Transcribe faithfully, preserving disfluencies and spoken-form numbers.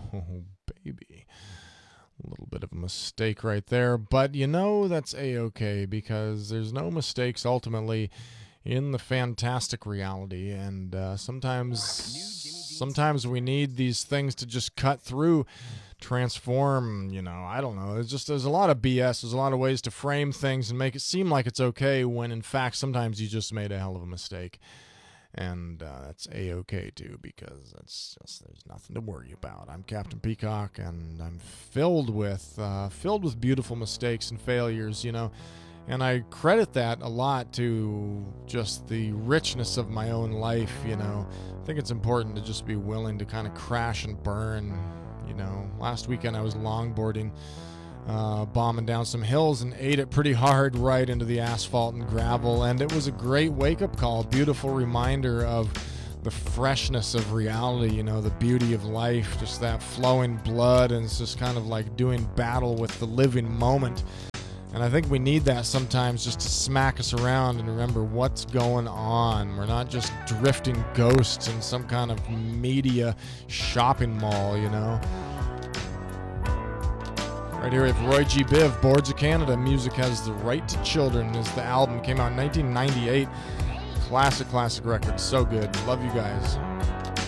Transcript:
Oh, baby. A little bit of a mistake right there. But you know, that's A-okay, because there's no mistakes ultimately in the fantastic reality. And uh, sometimes, sometimes we need these things to just cut through, transform, you know, I don't know. It's just, there's a lot of B S. There's a lot of ways to frame things and make it seem like it's okay when in fact sometimes you just made a hell of a mistake. And uh, that's A-okay too, because it's just, there's nothing to worry about. I'm Captain Peacock, and I'm filled with uh, filled with beautiful mistakes and failures, you know. And I credit that a lot to just the richness of my own life, you know. I think it's important to just be willing to kind of crash and burn, you know. Last weekend I was longboarding, uh, bombing down some hills, and ate it pretty hard right into the asphalt and gravel. And it was a great wake-up call, beautiful reminder of the freshness of reality, you know, the beauty of life, just that flowing blood, and it's just kind of like doing battle with the living moment. And I think we need that sometimes, just to smack us around and remember what's going on. We're not just drifting ghosts in some kind of media shopping mall, you know. Right here we have Roy G. Biv, Boards of Canada. Music Has the Right to Children is the album. Came out in nineteen ninety-eight. Classic, classic record. So good. Love you guys.